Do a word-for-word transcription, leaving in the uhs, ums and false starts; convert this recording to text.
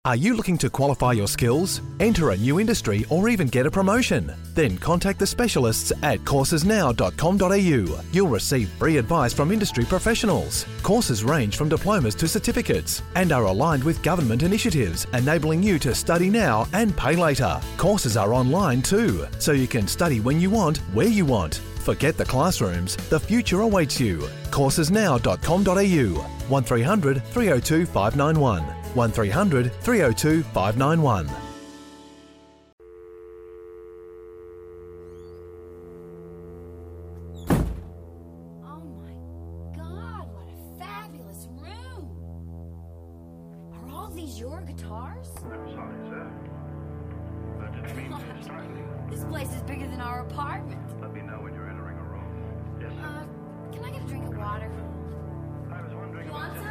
Are you looking to qualify your skills, enter a new industry, or even get a promotion? Then contact the specialists at courses now dot com dot a u. You'll receive free advice from industry professionals. Courses range from diplomas to certificates and are aligned with government initiatives, enabling you to study now and pay later. Courses are online too, so you can study when you want, where you want. Forget the classrooms, the future awaits you. courses now dot com dot a u. one three hundred three oh two five nine one. one three hundred three oh two five nine one. Oh my God, what a fabulous room! Are all these your guitars? I'm sorry, sir. I didn't mean to startle you. This place is bigger than our apartment. Let me know when you're entering a room. Yes, sir. Uh, can I get a drink of water? I was wondering You about want the- some?